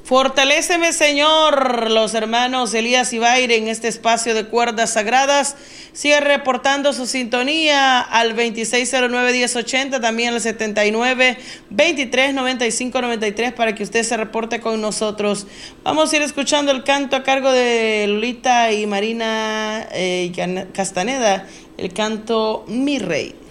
Fortaléceme, Señor. Los hermanos Elías y Baire en este espacio de cuerdas sagradas. Sigue reportando su sintonía al 2609-1080, también al 79-23-95-93 para que usted se reporte con nosotros. Vamos a ir escuchando el canto a cargo de Lolita y Marina Castaneda, el canto Mi Rey.